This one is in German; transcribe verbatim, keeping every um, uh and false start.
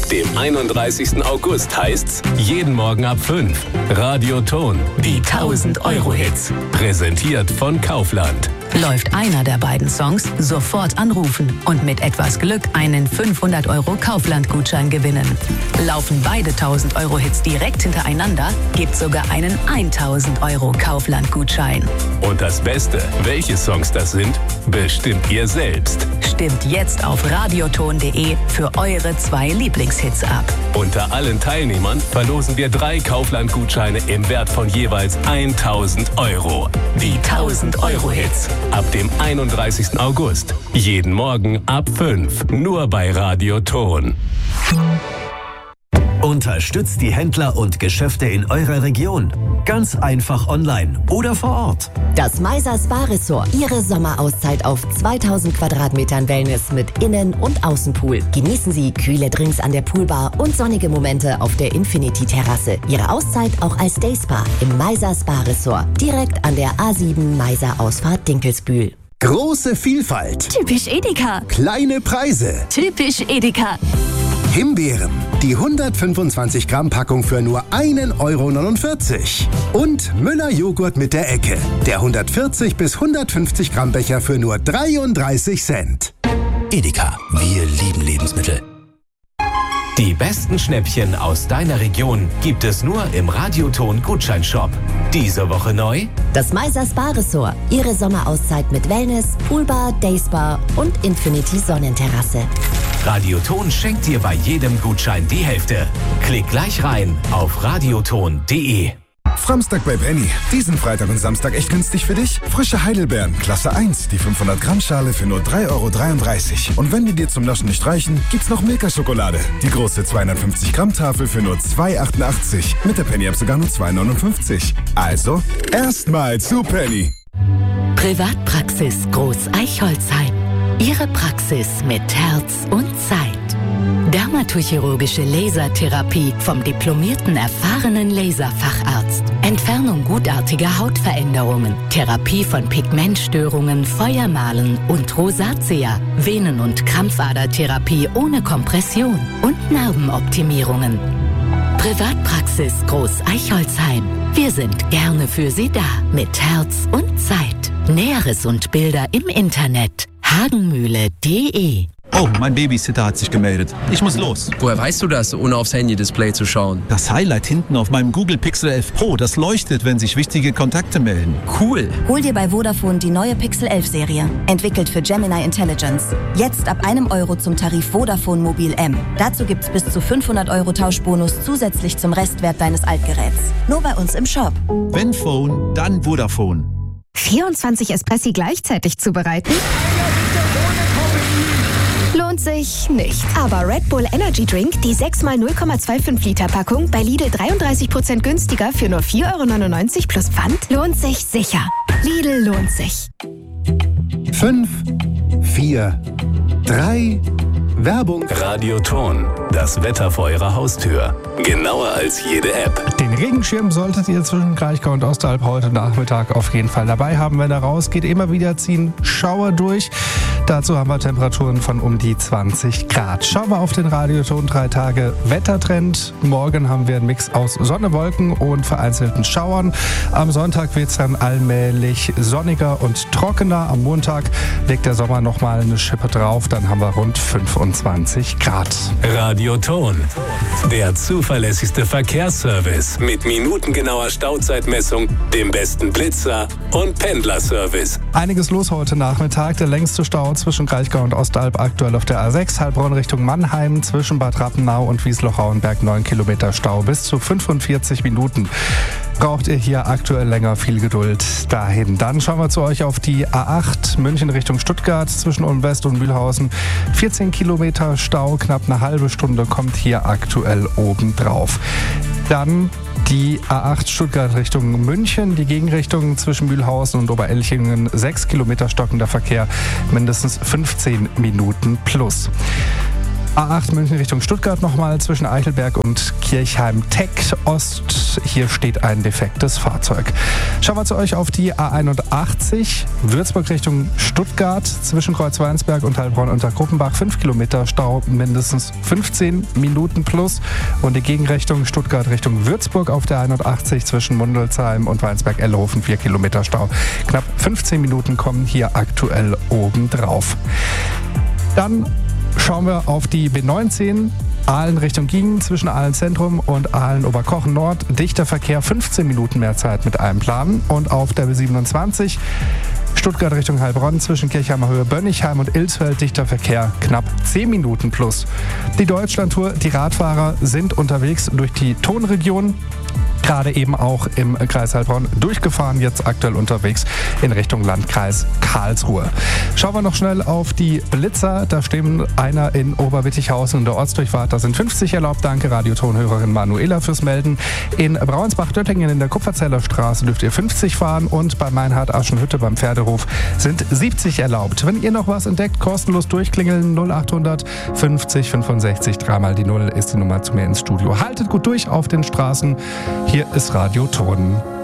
dem einunddreißigsten August heißt's jeden Morgen ab fünf. Radioton, die tausend-Euro-Hits. Präsentiert von Kaufland. Läuft einer der beiden Songs, sofort anrufen und mit etwas Glück einen fünfhundert Euro Kaufland-Gutschein gewinnen. Laufen beide tausend-Euro-Hits direkt hintereinander, gibt's sogar einen tausend Euro Kaufland-Gutschein. Und das Beste, welche Songs das sind, bestimmt ihr selbst. Stimmt jetzt auf radioton punkt de für eure zwei Lieblingshits ab. Unter allen Teilnehmern verlosen wir drei Kaufland-Gutscheine im Wert von jeweils tausend Euro. Die tausend-Euro-Hits. Ab dem einunddreißigsten August. Jeden Morgen ab fünf. Nur bei Radioton. Unterstützt die Händler und Geschäfte in eurer Region. Ganz einfach online oder vor Ort. Das Meiser Spa Resort. Ihre Sommerauszeit auf zweitausend Quadratmetern Wellness mit Innen- und Außenpool. Genießen Sie kühle Drinks an der Poolbar und sonnige Momente auf der Infinity-Terrasse. Ihre Auszeit auch als Dayspa im Meiser Spa Resort. Direkt an der A sieben Meiser Ausfahrt Dinkelsbühl. Große Vielfalt. Typisch Edeka. Kleine Preise. Typisch Edeka. Himbeeren. Die hundertfünfundzwanzig Gramm Packung für nur ein Euro neunundvierzig. Und Müller Joghurt mit der Ecke. Der hundertvierzig bis hundertfünfzig Gramm Becher für nur dreiunddreißig Cent. Edeka. Wir lieben Lebensmittel. Die besten Schnäppchen aus deiner Region gibt es nur im Radioton Gutscheinshop. Diese Woche neu: Das Meiser Spa Resort. Ihre Sommerauszeit mit Wellness, Poolbar, Dayspa und Infinity Sonnenterrasse. Radioton schenkt dir bei jedem Gutschein die Hälfte. Klick gleich rein auf radioton punkt de. Framstag bei Penny. Diesen Freitag und Samstag echt günstig für dich? Frische Heidelbeeren, Klasse eins, die fünfhundert Gramm Schale für nur drei Euro dreiunddreißig. Und wenn die dir zum Naschen nicht reichen, gibt's noch Milka-Schokolade. Die große zweihundertfünfzig Gramm Tafel für nur zwei Euro achtundachtzig. Mit der Penny-App sogar nur zwei Euro neunundfünfzig. Also, erstmal zu Penny. Privatpraxis Groß-Eichholzheim. Ihre Praxis mit Herz und Zeit. Dermatochirurgische Lasertherapie vom diplomierten, erfahrenen Laserfacharzt. Entfernung gutartiger Hautveränderungen. Therapie von Pigmentstörungen, Feuermalen und Rosatia. Venen- und Krampfadertherapie ohne Kompression. Und Narbenoptimierungen. Privatpraxis Groß-Eichholzheim. Wir sind gerne für Sie da. Mit Herz und Zeit. Näheres und Bilder im Internet. hagenmühle punkt de. Oh, mein Babysitter hat sich gemeldet. Ich muss los. Woher weißt du das, ohne aufs Handy-Display zu schauen? Das Highlight hinten auf meinem Google Pixel elf Pro, das leuchtet, wenn sich wichtige Kontakte melden. Cool. Hol dir bei Vodafone die neue Pixel elf Serie. Entwickelt für Gemini Intelligence. Jetzt ab einem Euro zum Tarif Vodafone Mobil M. Dazu gibt's bis zu fünfhundert Euro Tauschbonus zusätzlich zum Restwert deines Altgeräts. Nur bei uns im Shop. Wenn Phone, dann Vodafone. vierundzwanzig Espressi gleichzeitig zubereiten? Lohnt sich nicht. Aber Red Bull Energy Drink, die sechs mal null Komma fünfundzwanzig Liter Packung, bei Lidl dreiunddreißig Prozent günstiger für nur vier Euro neunundneunzig plus Pfand, lohnt sich sicher. Lidl lohnt sich. Fünf, vier, drei, Werbung. Radioton, das Wetter vor eurer Haustür. Genauer als jede App. Den Regenschirm solltet ihr zwischen Kraichgau und Osteralp heute Nachmittag auf jeden Fall dabei haben. Wenn er rausgeht, immer wieder ziehen Schauer durch. Dazu haben wir Temperaturen von um die zwanzig Grad. Schauen wir auf den Radioton drei Tage Wettertrend. Morgen haben wir einen Mix aus Sonne, Wolken und vereinzelten Schauern. Am Sonntag wird es dann allmählich sonniger und trockener. Am Montag legt der Sommer nochmal eine Schippe drauf. Dann haben wir rund fünfundzwanzig Grad. Radioton, der zuverlässigste Verkehrsservice mit minutengenauer Stauzeitmessung, dem besten Blitzer und Pendlerservice. Einiges los heute Nachmittag. Der längste Stau zwischen Kraichgau und Osteralp aktuell auf der A sechs, Heilbronn Richtung Mannheim, zwischen Bad Rappenau und Wiesloch-Rauenberg neun Kilometer Stau bis zu fünfundvierzig Minuten. Braucht ihr hier aktuell länger, viel Geduld dahin. Dann schauen wir zu euch auf die A acht, München Richtung Stuttgart, zwischen Ulm West und Mühlhausen. vierzehn Kilometer Stau, knapp eine halbe Stunde kommt hier aktuell oben drauf. Dann die A acht Stuttgart Richtung München, die Gegenrichtung zwischen Mühlhausen und Oberelchingen, sechs Kilometer stockender Verkehr, mindestens fünfzehn Minuten plus. A acht München Richtung Stuttgart nochmal zwischen Eichelberg und Kirchheim-Teck Ost. Hier steht ein defektes Fahrzeug. Schauen wir zu euch auf die A einundachtzig Würzburg Richtung Stuttgart zwischen Kreuzweinsberg und Heilbronn unter Gruppenbach. fünf Kilometer Stau, mindestens fünfzehn Minuten plus. Und die Gegenrichtung Stuttgart Richtung Würzburg auf der einundachtzig zwischen Mundelsheim und Weinsberg-Ellehofen. vier Kilometer Stau. Knapp fünfzehn Minuten kommen hier aktuell obendrauf. Dann schauen wir auf die B neunzehn, Aalen Richtung Giengen zwischen Aalen Zentrum und Aalen Oberkochen Nord. Dichter Verkehr, fünfzehn Minuten mehr Zeit mit einem Plan. Und auf der B siebenundzwanzig, Stuttgart Richtung Heilbronn zwischen Kirchheimer Höhe, Bönnigheim und Ilsfeld, dichter Verkehr, knapp zehn Minuten plus. Die Deutschlandtour, die Radfahrer sind unterwegs durch die Tonregion. Gerade eben auch im Kreis Heilbronn durchgefahren, jetzt aktuell unterwegs in Richtung Landkreis Karlsruhe. Schauen wir noch schnell auf die Blitzer. Da stehen einer in Oberwittichhausen in der Ortsdurchfahrt. Da sind fünfzig erlaubt. Danke, Radiotonhörerin Manuela fürs Melden. In Braunsbach-Döttingen in der Kupferzeller Straße dürft ihr fünfzig fahren und bei Meinhard-Aschenhütte beim Pferderuf sind siebzig erlaubt. Wenn ihr noch was entdeckt, kostenlos durchklingeln. null achthundert fünfzig fünfundsechzig, dreimal die Null ist die Nummer zu mir ins Studio. Haltet gut durch auf den Straßen. Hier ist Radio Ton.